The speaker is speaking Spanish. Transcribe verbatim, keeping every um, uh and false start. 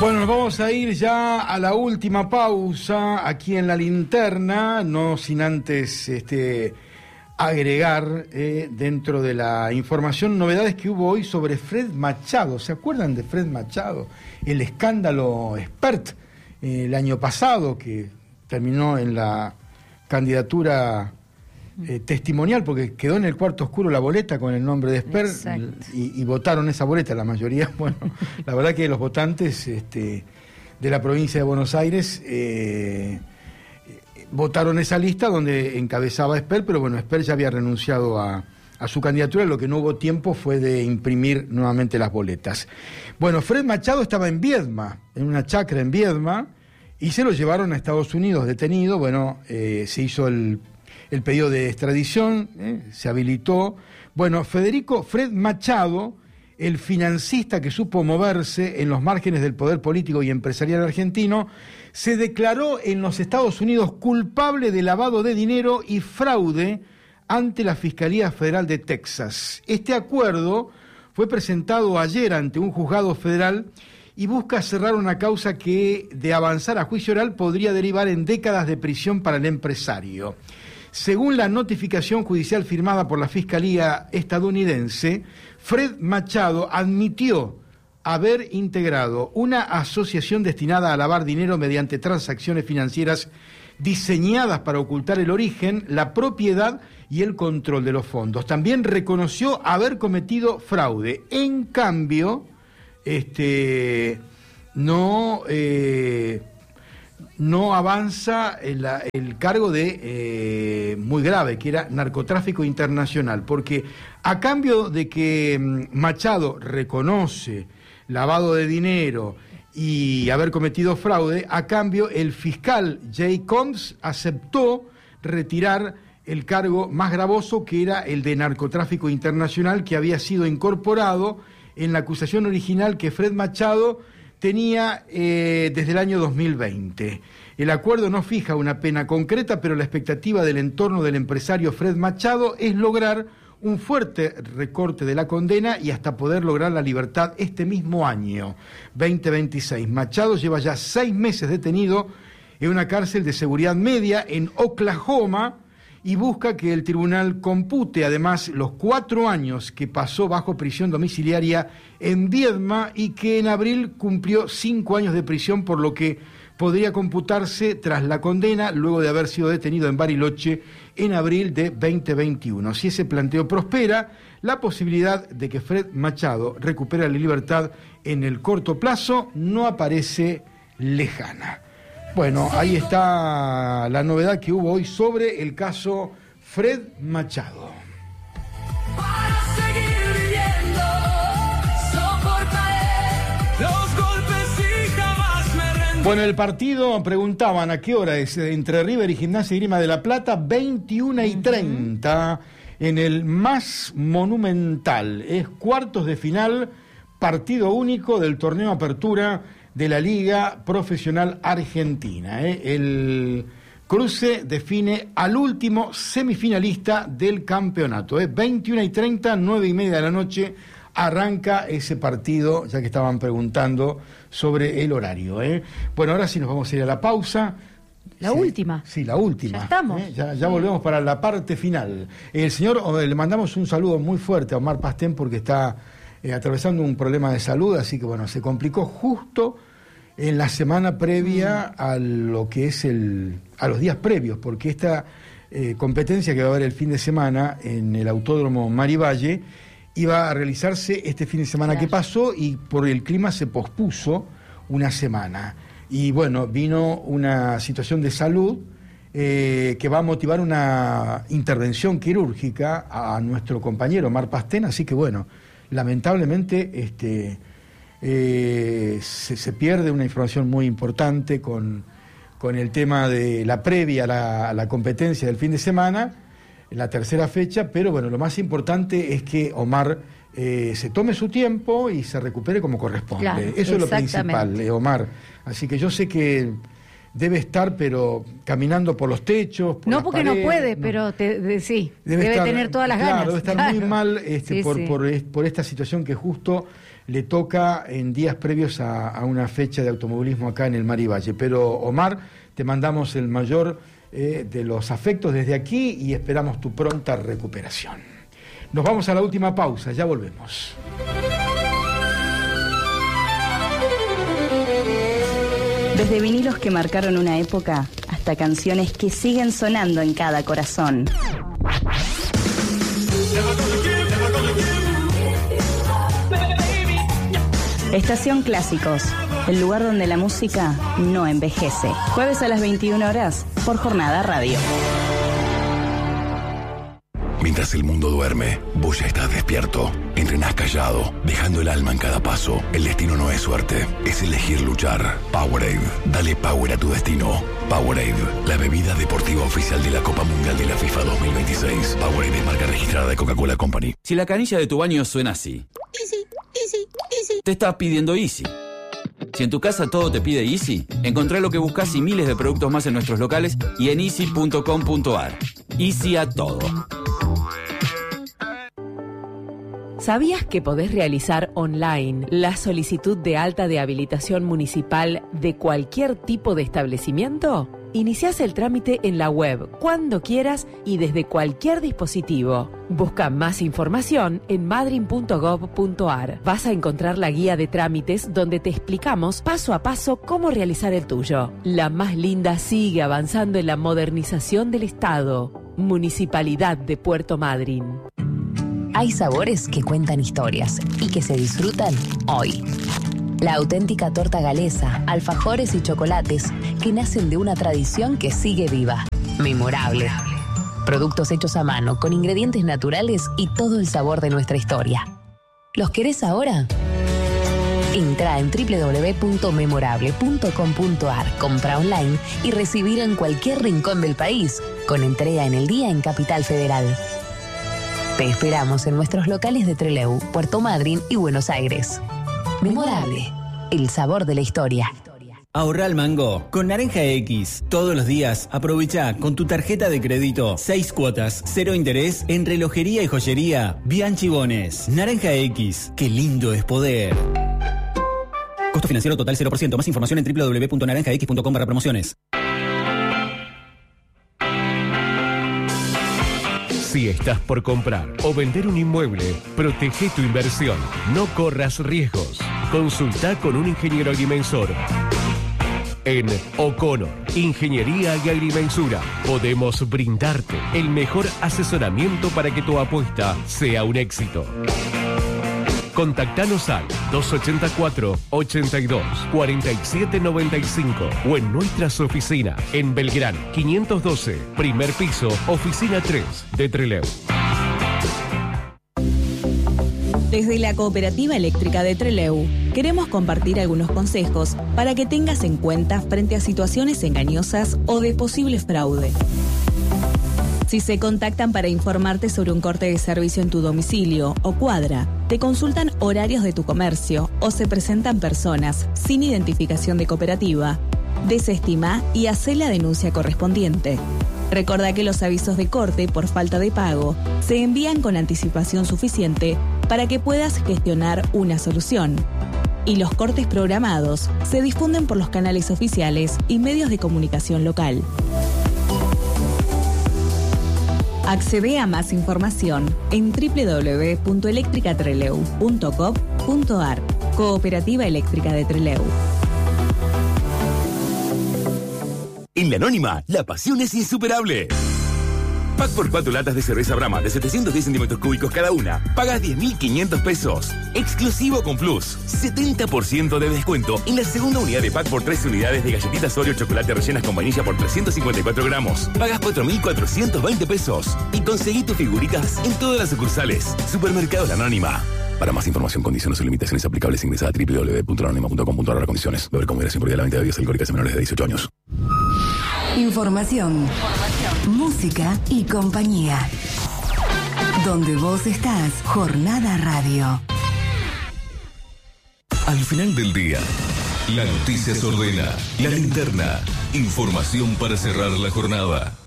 Bueno, nos vamos a ir ya a la última pausa aquí en La Linterna, no sin antes este, agregar eh, dentro de la información novedades que hubo hoy sobre Fred Machado. ¿Se acuerdan de Fred Machado? El escándalo Expert eh, el año pasado, que terminó en la candidatura eh, testimonial, porque quedó en el cuarto oscuro la boleta con el nombre de Expert y, y votaron esa boleta la mayoría. Bueno, la verdad que los votantes este, de la provincia de Buenos Aires eh, votaron esa lista donde encabezaba Expert, pero bueno, Expert ya había renunciado a, a su candidatura. Lo que no hubo tiempo fue de imprimir nuevamente las boletas. Bueno, Fred Machado estaba en Viedma, en una chacra en Viedma, y se lo llevaron a Estados Unidos detenido. Bueno, eh, se hizo el, el pedido de extradición, eh, se habilitó. Bueno, Federico Fred Machado, el financista que supo moverse en los márgenes del poder político y empresarial argentino, se declaró en los Estados Unidos culpable de lavado de dinero y fraude ante la Fiscalía Federal de Texas. Este acuerdo fue presentado ayer ante un juzgado federal y busca cerrar una causa que, de avanzar a juicio oral, podría derivar en décadas de prisión para el empresario. Según la notificación judicial firmada por la Fiscalía estadounidense, Fred Machado admitió haber integrado una asociación destinada a lavar dinero mediante transacciones financieras diseñadas para ocultar el origen, la propiedad y el control de los fondos. También reconoció haber cometido fraude. En cambio, este, no, eh, no avanza el, el cargo de eh, muy grave, que era narcotráfico internacional, porque a cambio de que Machado reconoce lavado de dinero y haber cometido fraude, a cambio el fiscal Jay Combs aceptó retirar el cargo más gravoso, que era el de narcotráfico internacional, que había sido incorporado en la acusación original que Fred Machado tenía eh, desde el año dos mil veinte. El acuerdo no fija una pena concreta, pero la expectativa del entorno del empresario Fred Machado es lograr un fuerte recorte de la condena y hasta poder lograr la libertad este mismo año, veinte veintiséis. Machado lleva ya seis meses detenido en una cárcel de seguridad media en Oklahoma y busca que el tribunal compute además los cuatro años que pasó bajo prisión domiciliaria en Viedma y que en abril cumplió cinco años de prisión, por lo que podría computarse tras la condena luego de haber sido detenido en Bariloche en abril de veinte veintiuno. Si ese planteo prospera, la posibilidad de que Fred Machado recupere la libertad en el corto plazo no aparece lejana. Bueno, ahí está la novedad que hubo hoy sobre el caso Fred Machado. Para seguir viviendo, soportaré los golpes y jamás me rendiré. Bueno, el partido, preguntaban a qué hora es entre River y Gimnasia y Grima de la Plata, veintiuna y treinta, en el más monumental. Es cuartos de final, partido único del torneo Apertura de la Liga Profesional Argentina. ¿eh? El cruce define al último semifinalista del campeonato. ¿eh? veintiuna y treinta, nueve y media de la noche, arranca ese partido, ya que estaban preguntando sobre el horario. ¿eh? Bueno, ahora sí nos vamos a ir a la pausa. La sí, última. Sí, la última. Ya estamos. ¿eh? Ya, ya sí. Volvemos para la parte final. El señor, le mandamos un saludo muy fuerte a Omar Pastén porque está Eh, atravesando un problema de salud, así que bueno, se complicó justo en la semana previa a lo que es el, a los días previos, porque esta eh, competencia que va a haber el fin de semana en el Autódromo Marivalle iba a realizarse este fin de semana claro. que pasó, y por el clima se pospuso una semana. Y bueno, vino una situación de salud eh, que va a motivar una intervención quirúrgica a nuestro compañero Omar Pastén, así que bueno, lamentablemente este, eh, se, se pierde una información muy importante con, con el tema de la previa a la, a la competencia del fin de semana, en la tercera fecha, pero bueno, lo más importante es que Omar eh, se tome su tiempo y se recupere como corresponde. Claro, eso es lo principal, eh, Omar. Así que yo sé que debe estar, pero caminando por los techos, por no las porque paredes, no puede, no. pero te, de, sí, debe, debe estar, tener todas las claro, ganas. Debe estar claro. muy mal este, sí, por, sí. Por, por esta situación que justo le toca en días previos a, a una fecha de automovilismo acá en el Mar y Valle. Pero Omar, te mandamos el mayor eh, de los afectos desde aquí y esperamos tu pronta recuperación. Nos vamos a la última pausa, ya volvemos. Desde vinilos que marcaron una época hasta canciones que siguen sonando en cada corazón. Estación Clásicos, el lugar donde la música no envejece. Jueves a las veintiuna horas por Jornada Radio. Mientras el mundo duerme, vos ya estás despierto. Entrenás callado, dejando el alma en cada paso. El destino no es suerte, es elegir luchar. Powerade, dale power a tu destino. Powerade, la bebida deportiva oficial de la Copa Mundial de la FIFA dos mil veintiséis. Powerade es marca registrada de Coca-Cola Company. Si la canilla de tu baño suena así, Easy, easy, easy, te está pidiendo Easy. Si en tu casa todo te pide Easy, encontrá lo que buscas y miles de productos más en nuestros locales y en easy punto com punto a r. Easy a todo. ¿Sabías que podés realizar online la solicitud de alta de habilitación municipal de cualquier tipo de establecimiento? Iniciás el trámite en la web, cuando quieras y desde cualquier dispositivo. Busca más información en madryn punto gov punto a r. Vas a encontrar la guía de trámites donde te explicamos paso a paso cómo realizar el tuyo. La más linda sigue avanzando en la modernización del Estado. Municipalidad de Puerto Madryn. Hay sabores que cuentan historias y que se disfrutan hoy. La auténtica torta galesa, alfajores y chocolates que nacen de una tradición que sigue viva. Memorable. Productos hechos a mano con ingredientes naturales y todo el sabor de nuestra historia. ¿Los querés ahora? Entra en doble u doble u doble u punto memorable punto com punto a r, compra online y recibirlo en cualquier rincón del país, con entrega en el día en Capital Federal. Te esperamos en nuestros locales de Trelew, Puerto Madryn y Buenos Aires. Memorable, el sabor de la historia. Ahorra al mango con Naranja X. Todos los días aprovecha con tu tarjeta de crédito seis cuotas, cero interés en relojería y joyería Bianchi Bones. Naranja X, qué lindo es poder. Costo financiero total cero por ciento. Más información en doble u doble u doble u punto naranja x punto com barra promociones. Si estás por comprar o vender un inmueble, protege tu inversión. No corras riesgos. Consulta con un ingeniero agrimensor. En O'Connor, Ingeniería y Agrimensura, podemos brindarte el mejor asesoramiento para que tu apuesta sea un éxito. Contactanos al dos ochenta y cuatro, ochenta y dos, cuarenta y siete noventa y cinco o en nuestras oficinas en Belgrano quinientos doce, primer piso, oficina tres de Trelew. Desde la Cooperativa Eléctrica de Trelew, queremos compartir algunos consejos para que tengas en cuenta frente a situaciones engañosas o de posible fraude. Si se contactan para informarte sobre un corte de servicio en tu domicilio o cuadra, te consultan horarios de tu comercio o se presentan personas sin identificación de cooperativa, desestima y hacé la denuncia correspondiente. Recordá que los avisos de corte por falta de pago se envían con anticipación suficiente para que puedas gestionar una solución. Y los cortes programados se difunden por los canales oficiales y medios de comunicación local. Accede a más información en doble u doble u doble u punto eléctrica trelew punto com punto a r. Cooperativa Eléctrica de Trelew. En La Anónima, la pasión es insuperable. Pack por cuatro latas de cerveza Brahma de setecientos diez centímetros cúbicos cada una. Pagas diez mil quinientos pesos. Exclusivo con Plus. setenta por ciento de descuento en la segunda unidad de pack por tres unidades de galletitas Oreo chocolate rellenas con vainilla por trescientos cincuenta y cuatro gramos. Pagas cuatro mil cuatrocientos veinte pesos. Y conseguí tus figuritas en todas las sucursales. Supermercados La Anónima. Para más información, condiciones o limitaciones aplicables, ingresa a doble u doble u doble u punto anónima punto com punto a r. Condiciones. Beber con moderación porque la venta de bebidas alcohólicas a menores de dieciocho años. Información, Información, música y compañía. Donde vos estás, Jornada Radio. Al final del día, la noticia se ordena. La linterna. Información para cerrar la jornada.